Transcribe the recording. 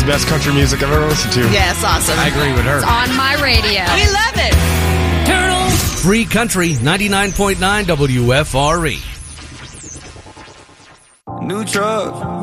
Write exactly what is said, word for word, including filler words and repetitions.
best country music I've ever listened to. Yeah, it's awesome. I agree with her. It's on my radio. We love it. Free Country, ninety-nine point nine W F R E. New truck.